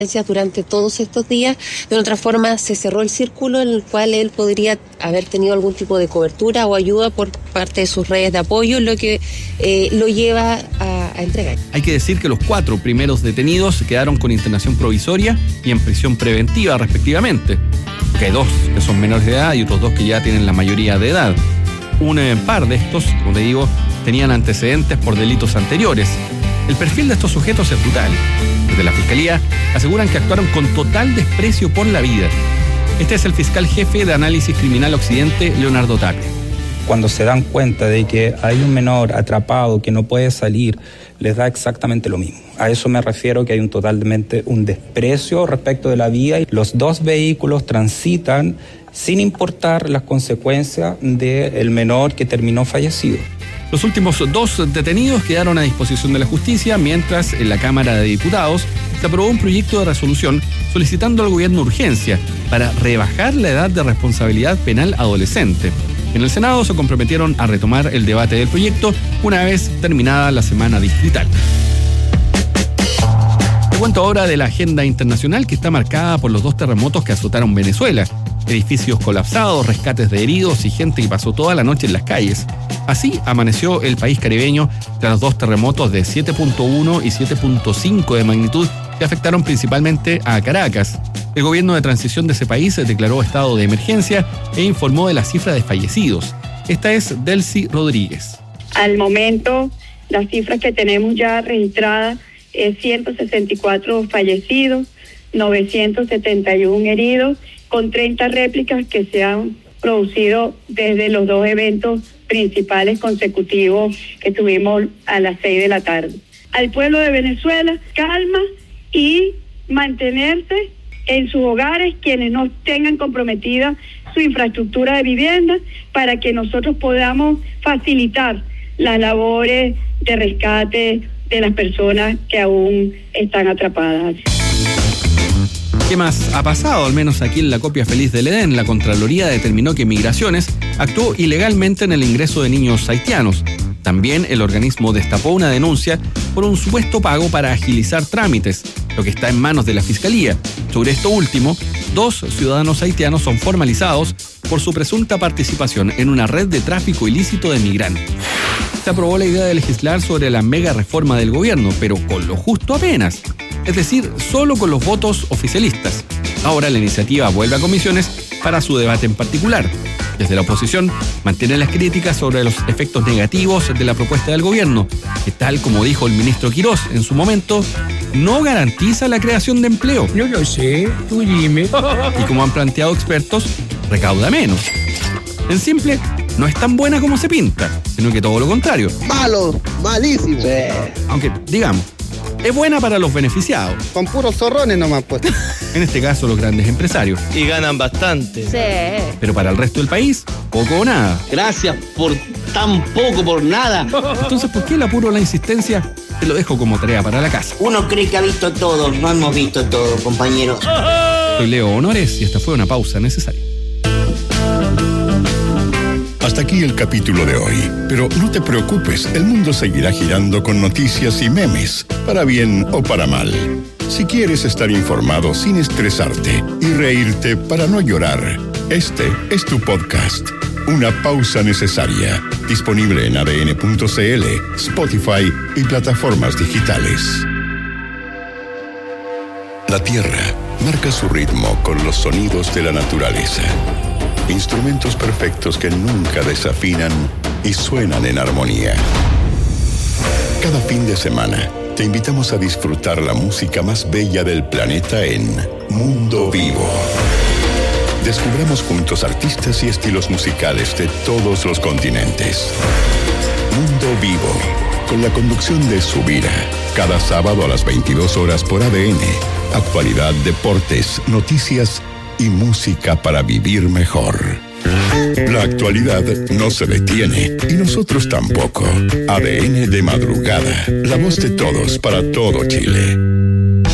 durante todos estos días. De otra forma, se cerró el círculo en el cual él podría haber tenido algún tipo de cobertura o ayuda por parte de sus redes de apoyo, lo que lo lleva a entregar. Hay que decir que los 4 primeros detenidos quedaron con internación provisoria y en prisión preventiva, respectivamente. Que hay 2 que son menores de edad y otros 2 que ya tienen la mayoría de edad. Un par de estos, como te digo, tenían antecedentes por delitos anteriores. El perfil de estos sujetos es brutal. Desde la Fiscalía aseguran que actuaron con total desprecio por la vida. Este es el fiscal jefe de Análisis Criminal Occidente, Leonardo Tapia. Cuando se dan cuenta de que hay un menor atrapado que no puede salir, les da exactamente lo mismo. A eso me refiero, que hay totalmente un desprecio respecto de la vida. Los 2 vehículos transitan sin importar las consecuencias del menor que terminó fallecido. Los últimos 2 detenidos quedaron a disposición de la justicia, mientras en la Cámara de Diputados se aprobó un proyecto de resolución solicitando al gobierno urgencia para rebajar la edad de responsabilidad penal adolescente. En el Senado se comprometieron a retomar el debate del proyecto una vez terminada la semana distrital. Te cuento ahora de la agenda internacional que está marcada por los 2 terremotos que azotaron Venezuela. Edificios colapsados, rescates de heridos y gente que pasó toda la noche en las calles. Así amaneció el país caribeño tras los 2 terremotos de 7.1 y 7.5 de magnitud que afectaron principalmente a Caracas. El gobierno de transición de ese país declaró estado de emergencia e informó de la cifra de fallecidos. Esta es Delcy Rodríguez. Al momento, las cifras que tenemos ya registradas es 164 fallecidos, 971 heridos, con 30 réplicas que se han producido desde los 2 eventos principales consecutivos que tuvimos a las 6 de la tarde. Al pueblo de Venezuela, calma y mantenerse en sus hogares, quienes no tengan comprometida su infraestructura de vivienda, para que nosotros podamos facilitar las labores de rescate de las personas que aún están atrapadas. ¿Qué más ha pasado? Al menos aquí en la copia feliz del Edén, la Contraloría determinó que Migraciones actuó ilegalmente en el ingreso de niños haitianos. También el organismo destapó una denuncia por un supuesto pago para agilizar trámites, lo que está en manos de la Fiscalía. Sobre esto último, 2 ciudadanos haitianos son formalizados por su presunta participación en una red de tráfico ilícito de migrantes. Se aprobó la idea de legislar sobre la mega reforma del gobierno, pero con lo justo apenas. Es decir, solo con los votos oficialistas. Ahora la iniciativa vuelve a comisiones para su debate en particular. Desde la oposición mantienen las críticas sobre los efectos negativos de la propuesta del gobierno, que tal como dijo el ministro Quirós en su momento, no garantiza la creación de empleo. Yo lo sé, tú dime. Y como han planteado expertos, recauda menos. En simple, no es tan buena como se pinta, sino que todo lo contrario. Malo, malísimo. Aunque, digamos, es buena para los beneficiados. Con puros zorrones nomás, pues. En este caso, los grandes empresarios. Y ganan bastante. Sí. Pero para el resto del país, poco o nada. Gracias por tan poco, por nada. Entonces, ¿por qué el apuro o la insistencia? Te lo dejo como tarea para la casa. Uno cree que ha visto todo, no hemos visto todo, compañeros. Soy Leo Honores y esta fue una pausa necesaria. Hasta aquí el capítulo de hoy, pero no te preocupes, el mundo seguirá girando con noticias y memes, para bien o para mal. Si quieres estar informado sin estresarte y reírte para no llorar, este es tu podcast, Una Pausa Necesaria, disponible en adn.cl, Spotify y plataformas digitales. La Tierra marca su ritmo con los sonidos de la naturaleza. Instrumentos perfectos que nunca desafinan y suenan en armonía. Cada fin de semana te invitamos a disfrutar la música más bella del planeta en Mundo Vivo. Descubramos juntos artistas y estilos musicales de todos los continentes. Mundo Vivo, con la conducción de Subira, cada sábado a las 22 horas por ADN. Actualidad, deportes, noticias y música para vivir mejor. La actualidad no se detiene y nosotros tampoco. ADN de madrugada, la voz de todos para todo Chile.